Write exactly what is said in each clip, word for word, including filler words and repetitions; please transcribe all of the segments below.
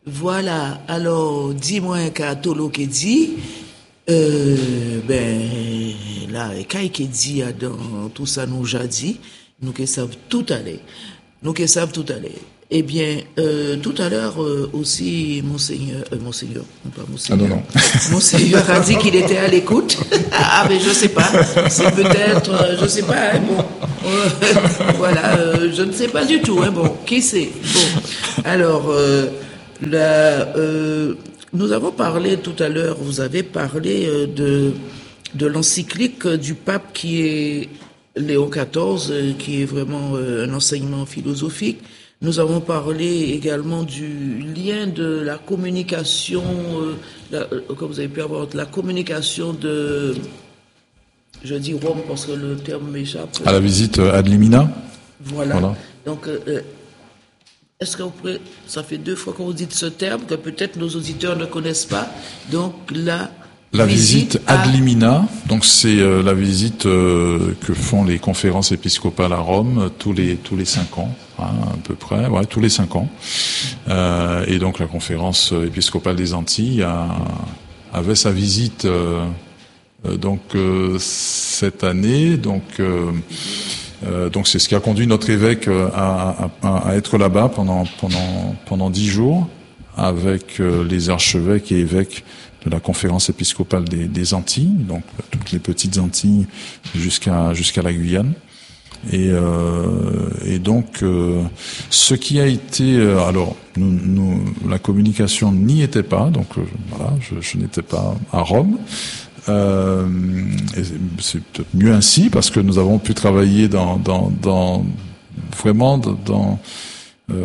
Voilà, alors dis-moi qu'à Tolo qui dit, euh, ben là, quand qui dit dans tout ça nous j'ai dit, nous qui savons tout aller, nous qui savons tout aller. Eh bien, euh, tout à l'heure euh, aussi, monseigneur, euh, monseigneur, non pas monseigneur, ah non, non. monseigneur a dit qu'il était à l'écoute. Ah, mais je sais pas, c'est peut-être, euh, je sais pas, hein, bon, euh, voilà, euh, je ne sais pas du tout, hein, bon, qui sait, bon, alors. Euh, La, euh, nous avons parlé tout à l'heure, vous avez parlé euh, de, de l'encyclique du pape qui est Léon quatorze, euh, qui est vraiment euh, un enseignement philosophique. Nous avons parlé également du lien de la communication, euh, la, euh, comme vous avez pu avoir, la communication de, je dis Rome parce que le terme m'échappe. À la visite ad limina. Voilà. voilà. Donc, euh, est-ce que vous pouvez, ça fait deux fois que vous dites ce terme que peut-être nos auditeurs ne connaissent pas. Donc la la visite, visite ad limina, donc c'est euh, la visite euh, que font les conférences épiscopales à Rome tous les tous les cinq ans, hein, à peu près, ouais, tous les cinq ans. Euh, et donc la conférence épiscopale des Antilles a, avait sa visite euh, euh, donc euh, cette année, donc. Euh, Euh, donc c'est ce qui a conduit notre évêque à, à, à être là-bas pendant pendant pendant dix jours avec euh, les archevêques et évêques de la conférence épiscopale des, des Antilles, donc toutes les petites Antilles jusqu'à jusqu'à la Guyane. Et, euh, et donc euh, ce qui a été euh, alors nous, nous la communication n'y était pas, donc euh, voilà, je, je n'étais pas à Rome. Euh, et c'est peut-être mieux ainsi parce que nous avons pu travailler dans, dans, dans vraiment dans euh,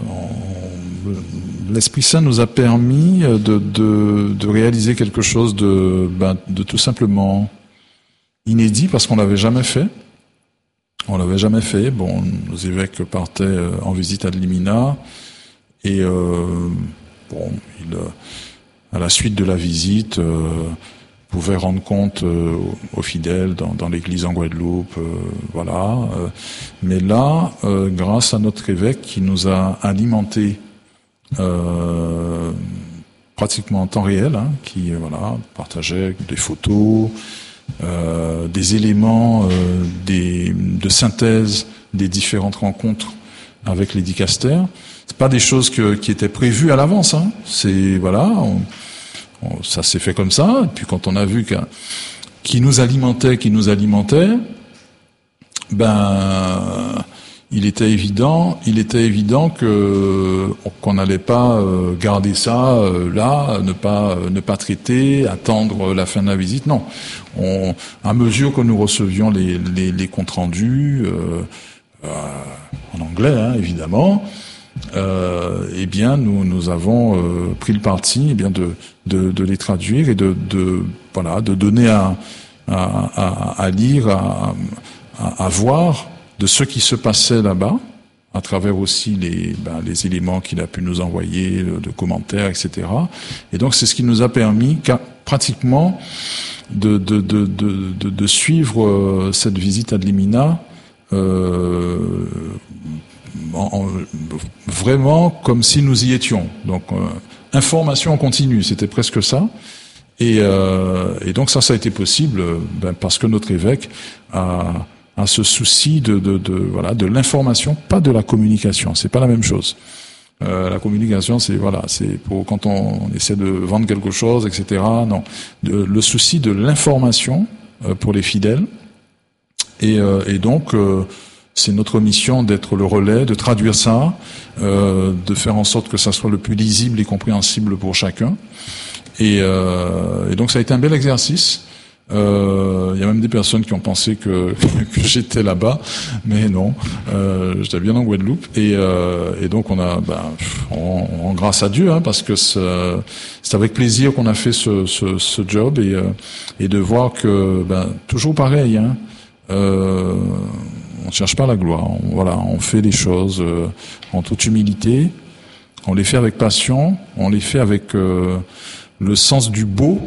on, l'Esprit Saint nous a permis de, de, de réaliser quelque chose de, ben, de tout simplement inédit parce qu'on l'avait jamais fait. On l'avait jamais fait. Bon, nos évêques partaient en visite ad limina et euh, bon, il, à la suite de la visite. Euh, pouvait rendre compte euh, aux fidèles dans, dans l'église en Guadeloupe, euh, voilà. Euh, mais là, euh, grâce à notre évêque qui nous a alimenté euh, pratiquement en temps réel, hein, qui voilà partageait des photos, euh, des éléments, euh, des, de synthèse des différentes rencontres avec les dicastères. C'est pas des choses que, qui étaient prévues à l'avance. Hein. C'est voilà. On, ça s'est fait comme ça, et puis quand on a vu qu'un, qui nous alimentait, qui nous alimentait, ben, il était évident, il était évident que qu'on n'allait pas garder ça là, ne pas ne pas traiter, attendre la fin de la visite. Non, on, à mesure que nous recevions les les, les comptes rendus euh, euh, en anglais, hein, évidemment. Euh, eh bien, nous nous avons euh, pris le parti, eh bien, de, de de les traduire et de de voilà, de donner à à, à, à lire, à, à à voir de ce qui se passait là-bas, à travers aussi les ben, les éléments qu'il a pu nous envoyer, de, de commentaires, et cetera. Et donc, c'est ce qui nous a permis, pratiquement, de de de de de, de suivre euh, cette visite ad limina. Euh, En, en, vraiment comme si nous y étions. Donc, euh, information continue, c'était presque ça. Et, euh, et donc ça, ça a été possible ben, parce que notre évêque a, a ce souci de, de, de voilà de l'information, pas de la communication. C'est pas la même chose. Euh, la communication, c'est voilà, c'est pour quand on, on essaie de vendre quelque chose, et cetera. Non, de, le souci de l'information euh, pour les fidèles. Et, euh, et donc. Euh, C'est notre mission d'être le relais, de traduire ça, euh, de faire en sorte que ça soit le plus lisible et compréhensible pour chacun. Et, euh, et donc ça a été un bel exercice. Euh, il y a même des personnes qui ont pensé que, que j'étais là-bas, mais non, euh, j'étais bien en Guadeloupe. Et, euh, et donc on a, ben, on, on grâce à Dieu, hein, parce que c'est, c'est avec plaisir qu'on a fait ce, ce, ce job et, euh, et de voir que, ben, toujours pareil, hein. Euh, on ne cherche pas la gloire. On, voilà, on fait les choses euh, en toute humilité. On les fait avec passion. On les fait avec euh, le sens du beau.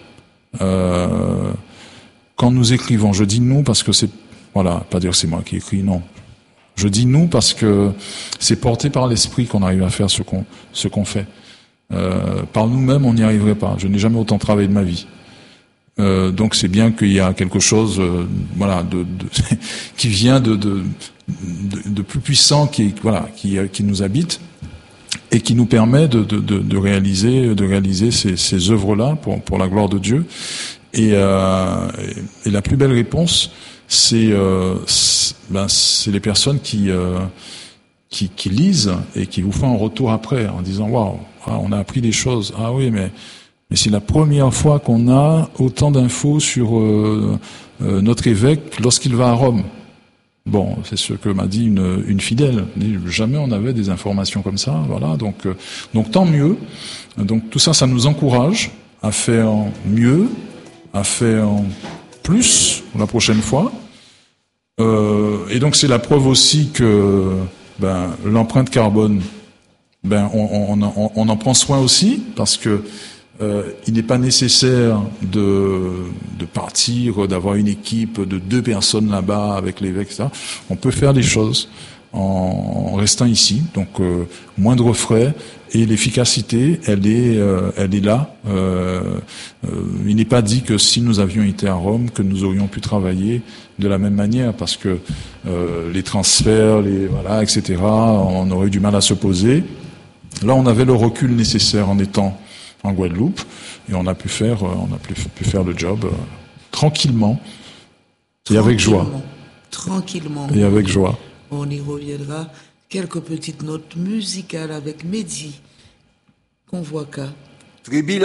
Euh, quand nous écrivons, je dis nous parce que c'est voilà, pas dire c'est moi qui écris, non. Je dis nous parce que c'est porté par l'esprit qu'on arrive à faire ce qu'on ce qu'on fait. Euh, par nous-mêmes, on n'y arriverait pas. Je n'ai jamais autant travaillé de ma vie. Euh, donc c'est bien qu'il y a quelque chose, euh, voilà, de, de qui vient de, de, de, de plus puissant, qui, voilà, qui, qui nous habite et qui nous permet de, de, de, de réaliser, de réaliser ces, ces œuvres-là pour, pour la gloire de Dieu. Et, euh, et la plus belle réponse, c'est, euh, c'est, ben, c'est les personnes qui, euh, qui, qui lisent et qui vous font un retour après en disant waouh, on a appris des choses. Ah oui, mais Mais c'est la première fois qu'on a autant d'infos sur euh, euh, notre évêque lorsqu'il va à Rome. Bon, c'est ce que m'a dit une, une fidèle. Jamais on avait des informations comme ça. Voilà, donc, euh, donc tant mieux. Donc tout ça, ça nous encourage à faire mieux, à faire plus la prochaine fois. Euh, et donc c'est la preuve aussi que ben, l'empreinte carbone, ben on, on, on, on en prend soin aussi parce que Euh, il n'est pas nécessaire de, de partir, d'avoir une équipe de deux personnes là-bas avec l'évêque, et cetera. On peut faire des choses en, en restant ici, donc euh, moindre frais et l'efficacité, elle est, euh, elle est là. Euh, euh, il n'est pas dit que si nous avions été à Rome, que nous aurions pu travailler de la même manière, parce que euh, les transferts, les voilà, et cetera. On aurait eu du mal à se poser. Là, on avait le recul nécessaire en étant en Guadeloupe, et on a pu faire, on a pu, pu faire le job euh, tranquillement, et avec joie. Tranquillement. Et avec joie. On y reviendra. Quelques petites notes musicales avec Mehdi Convoica.